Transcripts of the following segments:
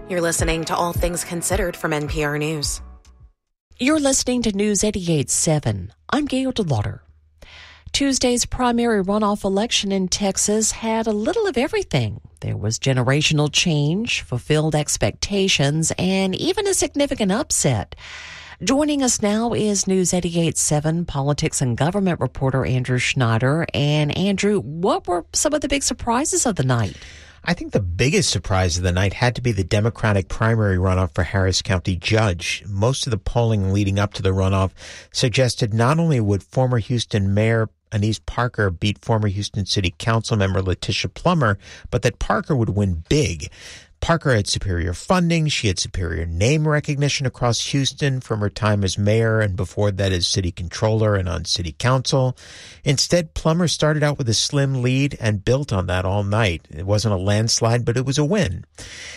You're listening to All Things Considered from NPR News. You're listening to News 88.7. I'm Gail DeLauder. Tuesday's primary runoff election in Texas had a little of everything. There was generational change, fulfilled expectations, and even a significant upset. Joining us now is News 88.7 politics and government reporter Andrew Schneider. And Andrew, what were some of the big surprises of the night? I think the biggest surprise of the night had to be the Democratic primary runoff for Harris County judge. Most of the polling leading up to the runoff suggested not only would former Houston Mayor Annise Parker beat former Houston City Council member Letitia Plummer, but that Parker would win big. Parker had superior funding. She had superior name recognition across Houston from her time as mayor and before that as city controller and on city council. Instead, Plummer started out with a slim lead and built on that all night. It wasn't a landslide, but it was a win.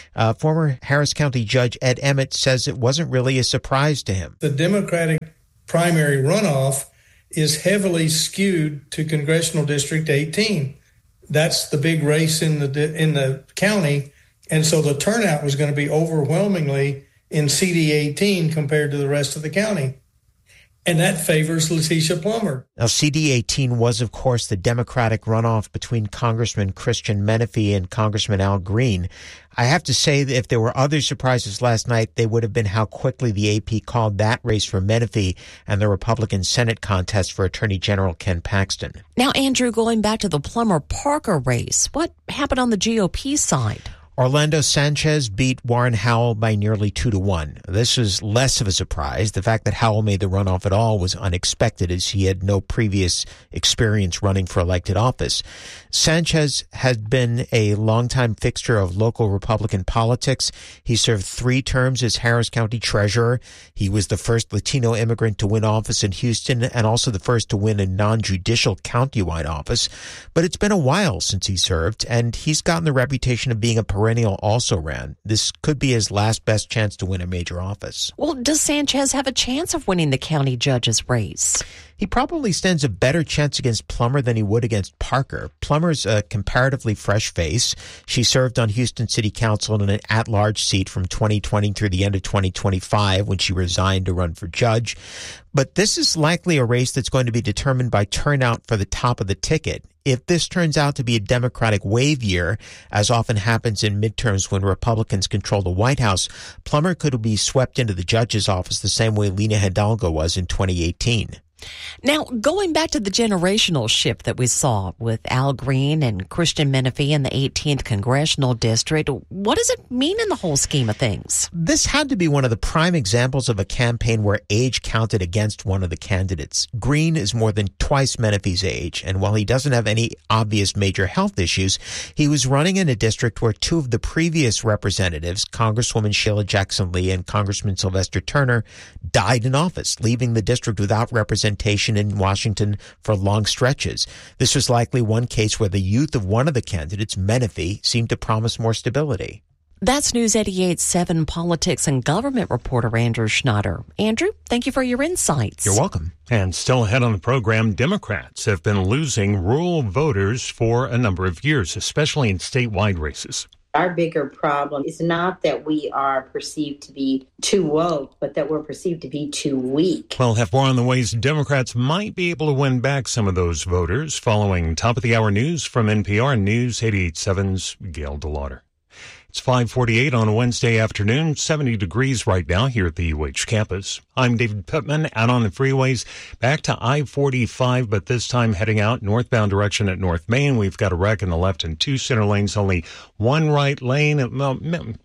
Former Harris County Judge Ed Emmett says it wasn't really a surprise to him. The Democratic primary runoff is heavily skewed to Congressional District 18. That's the big race in the county. And so the turnout was going to be overwhelmingly in CD 18 compared to the rest of the county. And that favors Letitia Plummer. Now, CD 18 was, of course, the Democratic runoff between Congressman Christian Menefee and Congressman Al Green. I have to say that if there were other surprises last night, they would have been how quickly the AP called that race for Menefee and the Republican Senate contest for Attorney General Ken Paxton. Now, Andrew, going back to the Plummer-Parker race, what happened on the GOP side? Orlando Sanchez beat Warren Howell by nearly 2-1. This was less of a surprise. The fact that Howell made the runoff at all was unexpected, as he had no previous experience running for elected office. Sanchez had been a longtime fixture of local Republican politics. He served 3 terms as Harris County treasurer. He was the first Latino immigrant to win office in Houston and also the first to win a non-judicial countywide office. But it's been a while since he served, and he's gotten the reputation of being a perennial also-ran. This could be his last best chance to win a major office. Well, does Sanchez have a chance of winning the county judge's race? He probably stands a better chance against Plummer than he would against Parker. Plummer's a comparatively fresh face. She served on Houston City Council in an at-large seat from 2020 through the end of 2025 when she resigned to run for judge. But this is likely a race that's going to be determined by turnout for the top of the ticket. If this turns out to be a Democratic wave year, as often happens in midterms when Republicans control the White House, Plummer could be swept into the judge's office the same way Lina Hidalgo was in 2018. Now, going back to the generational shift that we saw with Al Green and Christian Menefee in the 18th Congressional District, what does it mean in the whole scheme of things? This had to be one of the prime examples of a campaign where age counted against one of the candidates. Green is more than twice Menefee's age, and while he doesn't have any obvious major health issues, he was running in a district where 2 of the previous representatives, Congresswoman Sheila Jackson Lee and Congressman Sylvester Turner, died in office, leaving the district without representation in Washington for long stretches. This was likely one case where the youth of one of the candidates, Menefee, seemed to promise more stability. That's News 88.7 politics and government reporter Andrew Schneider. Andrew, thank you for your insights. You're welcome. And still ahead on the program, Democrats have been losing rural voters for a number of years, especially in statewide races. Our bigger problem is not that we are perceived to be too woke, but that we're perceived to be too weak. We'll have more on the ways Democrats might be able to win back some of those voters following top-of-the-hour news from NPR News 88.7's Gail DeLauder. It's 5:48 on a Wednesday afternoon, 70 degrees right now here at the UH campus. I'm David Pittman, out on the freeways, back to I-45, but this time heading out northbound direction at North Main. We've got a wreck in the left and 2 center lanes, only 1 right lane. Well,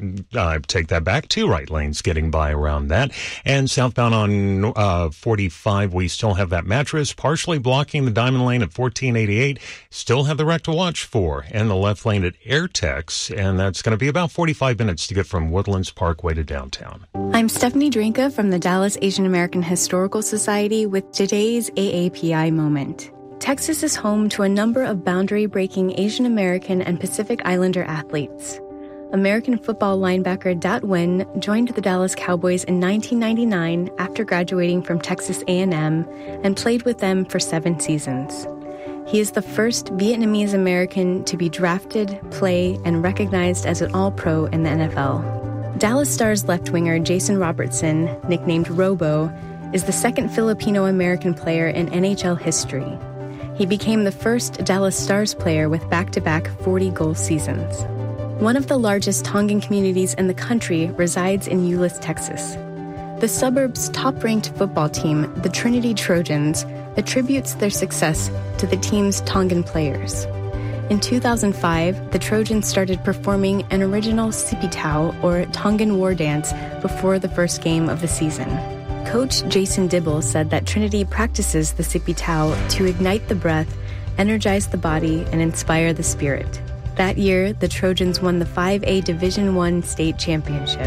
I take that back, 2 right lanes getting by around that. And southbound on 45, we still have that mattress partially blocking the diamond lane at 1488. Still have the wreck to watch for. And the left lane at Airtex, and that's going to be about 45 minutes to get from Woodlands Parkway to downtown. I'm Stephanie Drinka from the Dallas Asian American Historical Society with today's AAPI moment. Texas is home to a number of boundary-breaking Asian American and Pacific Islander athletes. American football linebacker Dat Nguyen joined the Dallas Cowboys in 1999 after graduating from Texas A&M and played with them for 7 seasons. He is the first Vietnamese American to be drafted, play, and recognized as an All-Pro in the NFL. Dallas Stars left-winger Jason Robertson, nicknamed Robo, is the second Filipino-American player in NHL history. He became the first Dallas Stars player with back-to-back 40-goal seasons. One of the largest Tongan communities in the country resides in Euless, Texas. The suburb's top-ranked football team, the Trinity Trojans, attributes their success to the team's Tongan players. In 2005, the Trojans started performing an original sipitao, or Tongan war dance, before the first game of the season. Coach Jason Dibble said that Trinity practices the sipitao to ignite the breath, energize the body, and inspire the spirit. That year, the Trojans won the 5A Division I state championship.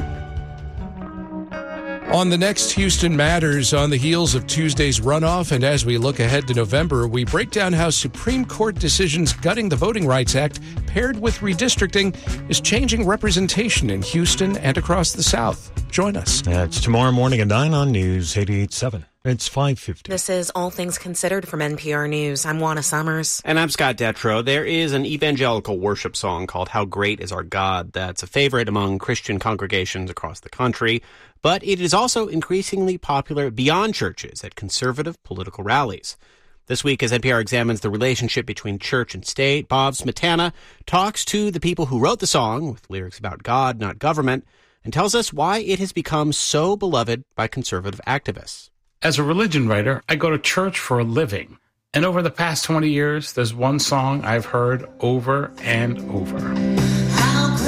On the next Houston Matters, on the heels of Tuesday's runoff, and as we look ahead to November, we break down how Supreme Court decisions gutting the Voting Rights Act, paired with redistricting, is changing representation in Houston and across the South. Join us. That's tomorrow morning at 9 on News 88.7. It's 5:50. This is All Things Considered from NPR News. I'm Juana Summers. And I'm Scott Detrow. There is an evangelical worship song called How Great Is Our God that's a favorite among Christian congregations across the country, but it is also increasingly popular beyond churches at conservative political rallies. This week, as NPR examines the relationship between church and state, Bob Smetana talks to the people who wrote the song, with lyrics about God, not government, and tells us why it has become so beloved by conservative activists. As a religion writer, I go to church for a living. And over the past 20 years, there's one song I've heard over and over. How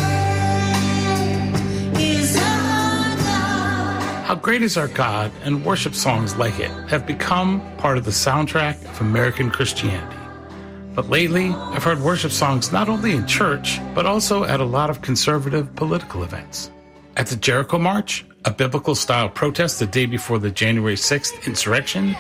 great is our God? How great is our God, and worship songs like it have become part of the soundtrack of American Christianity. But lately, I've heard worship songs not only in church, but also at a lot of conservative political events. At the Jericho March, a biblical-style protest the day before the January 6th insurrection.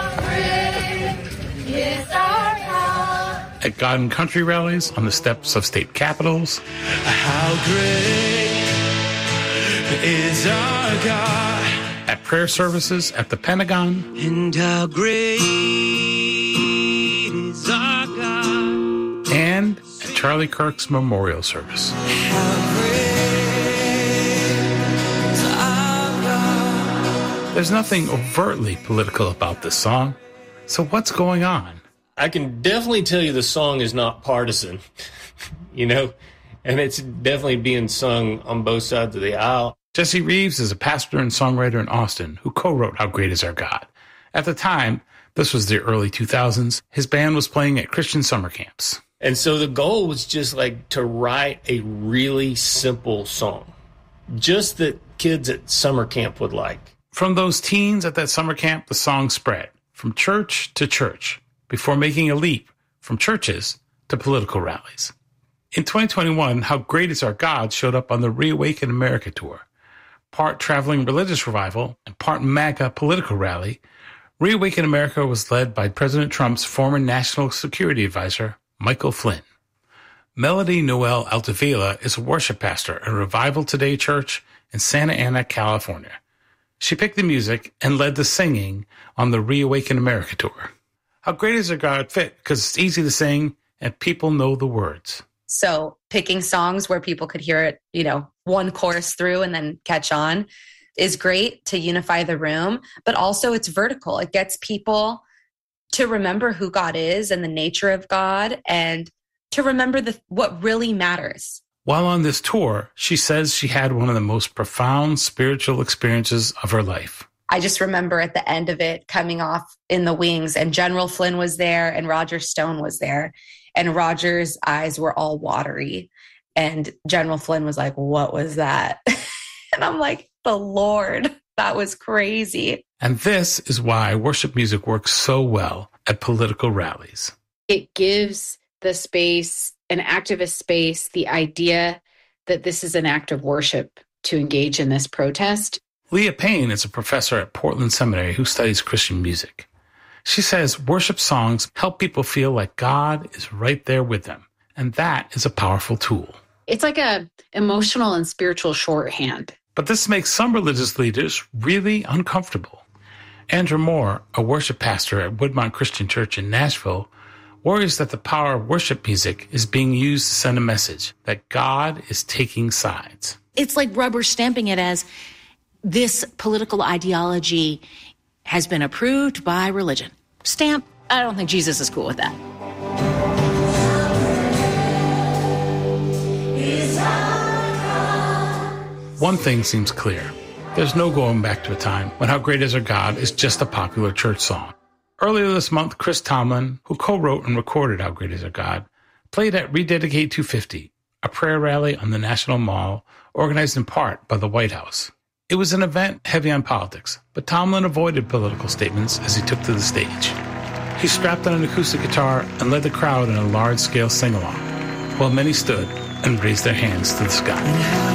At God and Country rallies on the steps of state capitals. How great is our God. At prayer services at the Pentagon. And how great is our God. And at Charlie Kirk's memorial service. How great. There's nothing overtly political about this song. So what's going on? I can definitely tell you the song is not partisan, and it's definitely being sung on both sides of the aisle. Jesse Reeves is a pastor and songwriter in Austin who co-wrote How Great Is Our God. At the time, this was the early 2000s, his band was playing at Christian summer camps. And so the goal was just to write a really simple song, just that kids at summer camp would like. From those teens at that summer camp, the song spread from church to church before making a leap from churches to political rallies. In 2021, How Great Is Our God showed up on the Reawaken America tour. Part traveling religious revival and part MAGA political rally, Reawaken America was led by President Trump's former national security advisor, Michael Flynn. Melody Noel Altavilla is a worship pastor at Revival Today Church in Santa Ana, California. She picked the music and led the singing on the Reawaken America tour. How Great Is Our God fit because it's easy to sing and people know the words. So picking songs where people could hear it, one chorus through and then catch on is great to unify the room, but also it's vertical. It gets people to remember who God is and the nature of God and to remember what really matters. While on this tour, she says she had one of the most profound spiritual experiences of her life. I just remember at the end of it coming off in the wings and General Flynn was there and Roger Stone was there and Roger's eyes were all watery and General Flynn was like, "What was that?" And I'm like, "The Lord, that was crazy." And this is why worship music works so well at political rallies. It gives the space, an activist space, the idea that this is an act of worship to engage in this protest. Leah Payne is a professor at Portland Seminary who studies Christian music. She says worship songs help people feel like God is right there with them, and that is a powerful tool. It's like a emotional and spiritual shorthand. But this makes some religious leaders really uncomfortable. Andrew Moore, a worship pastor at Woodmont Christian Church in Nashville, worries that the power of worship music is being used to send a message that God is taking sides. It's like rubber stamping it as this political ideology has been approved by religion. Stamp. I don't think Jesus is cool with that. One thing seems clear. There's no going back to a time when How Great Is Our God is just a popular church song. Earlier this month, Chris Tomlin, who co-wrote and recorded How Great Is Our God, played at Rededicate 250, a prayer rally on the National Mall organized in part by the White House. It was an event heavy on politics, but Tomlin avoided political statements as he took to the stage. He strapped on an acoustic guitar and led the crowd in a large-scale sing-along, while many stood and raised their hands to the sky.